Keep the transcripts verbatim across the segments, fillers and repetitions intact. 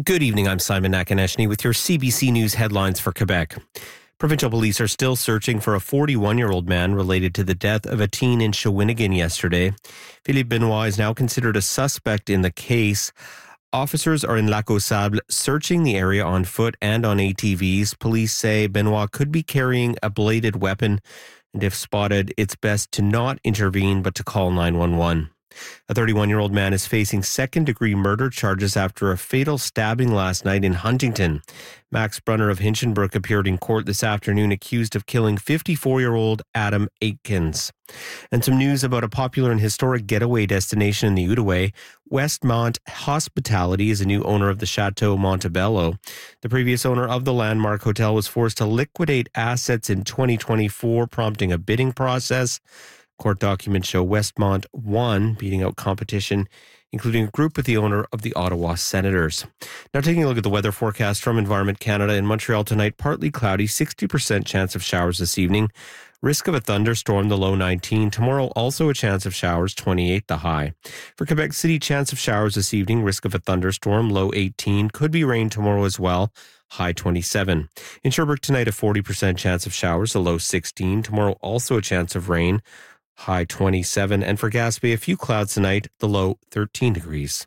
Good evening, I'm Simon Nakaneshny with your C B C News headlines for Quebec. Provincial police are still searching for a forty-one-year-old man related to the death of a teen in Shawinigan yesterday. Philippe Benoit is now considered a suspect in the case. Officers are in Lac aux Sables searching the area on foot and on A T Vs. Police say Benoit could be carrying a bladed weapon, and if spotted, it's best to not intervene but to call nine one one. A thirty-one-year-old man is facing second-degree murder charges after a fatal stabbing last night in Huntington. Max Brunner of Hinchinbrook appeared in court this afternoon accused of killing fifty-four-year-old Adam Aitkins. And some news about a popular and historic getaway destination in the Outaouais. Westmont Hospitality is a new owner of the Chateau Montebello. The previous owner of the landmark hotel was forced to liquidate assets in twenty twenty-four, prompting a bidding process. Court documents show Westmont won, beating out competition, including a group with the owner of the Ottawa Senators. Now taking a look at the weather forecast from Environment Canada. In Montreal tonight, partly cloudy, sixty percent chance of showers this evening. Risk of a thunderstorm, the low nineteen. Tomorrow, also a chance of showers, twenty-eight the high. For Quebec City, chance of showers this evening, risk of a thunderstorm, low eighteen. Could be rain tomorrow as well, high twenty-seven. In Sherbrooke tonight, a forty percent chance of showers, a low sixteen. Tomorrow, also a chance of rain, high twenty-seven. And for Gaspé, a few clouds tonight, the low thirteen degrees.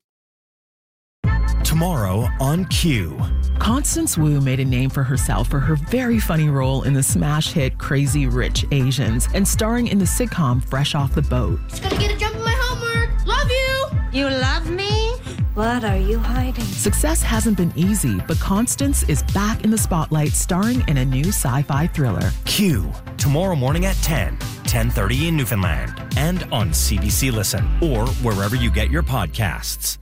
Tomorrow on Q. Constance Wu made a name for herself for her very funny role in the smash hit Crazy Rich Asians and starring in the sitcom Fresh Off the Boat. Just gotta get a jump on my homework. Love you. You love me? What are you hiding? Success hasn't been easy, but Constance is back in the spotlight starring in a new sci-fi thriller. Q. Tomorrow morning at ten, ten thirty in Newfoundland, and on C B C Listen or wherever you get your podcasts.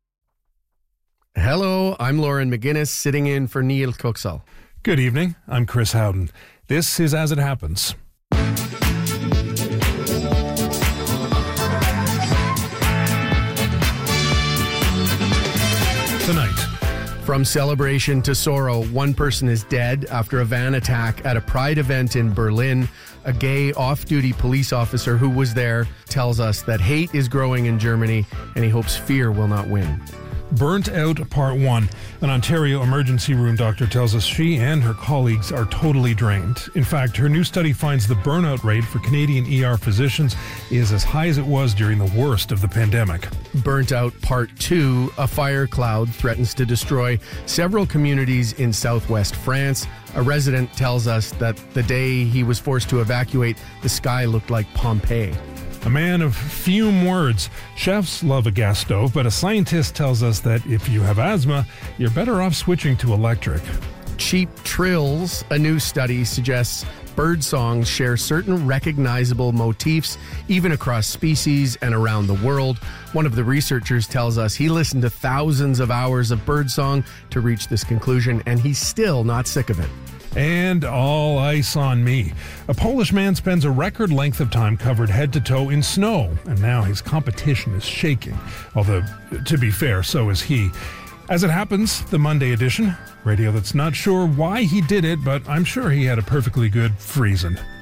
Hello, I'm Lauren McGuinness, sitting in for Neil Coxall. Good evening, I'm Chris Howden. This is As It Happens. Tonight. From celebration to sorrow, one person is dead after a van attack at a Pride event in Berlin. A gay off-duty police officer who was there tells us that hate is growing in Germany and he hopes fear will not win. Burnt Out Part one. An Ontario emergency room doctor tells us she and her colleagues are totally drained. In fact, her new study finds the burnout rate for Canadian E R physicians is as high as it was during the worst of the pandemic. Burnt Out Part two. A fire cloud threatens to destroy several communities in southwest France. A resident tells us that the day he was forced to evacuate, the sky looked like Pompeii. A man of few words. Chefs love a gas stove, but a scientist tells us that if you have asthma, you're better off switching to electric. Cheap trills. A new study suggests bird songs share certain recognizable motifs, even across species and around the world. One of the researchers tells us he listened to thousands of hours of birdsong to reach this conclusion, and he's still not sick of it. And all ice on me. A Polish man spends a record length of time covered head to toe in snow, and now his competition is shaking. Although, to be fair, so is he. As it happens, the Monday edition, radio that's not sure why he did it, but I'm sure he had a perfectly good reason.